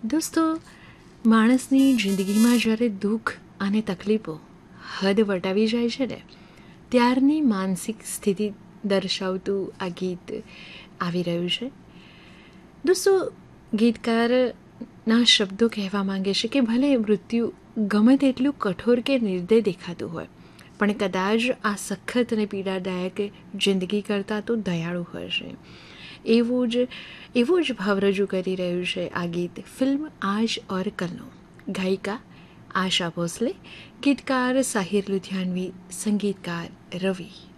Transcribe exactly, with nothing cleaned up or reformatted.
દોસ્તો, માણસની જિંદગીમાં જ્યારે દુઃખ અને તકલીફો હદ વટાવી જાય છે ને, ત્યારની માનસિક સ્થિતિ દર્શાવતું આ ગીત આવી રહ્યું છે. દોસ્તો, ગીતકારના શબ્દો કહેવા માંગે છે કે ભલે મૃત્યુ ગમે તેટલું કઠોર કે નિર્દય દેખાતું હોય, પણ કદાચ આ સખત અને પીડાદાયક જિંદગી કરતાં તો દયાળુ હશે. એવું જ એવું જ ભાવ રજૂ કરી રહ્યું છે આ ગીત ફિલ્મ આજ ઓર કલનો. ગાયિકા આશા ભોસલે, ગીતકાર સાહિર લુધિયાનવી, સંગીતકાર રવિ.